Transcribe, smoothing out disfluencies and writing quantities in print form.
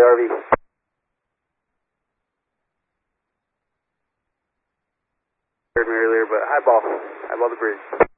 RV. Heard me earlier, but highball the bridge.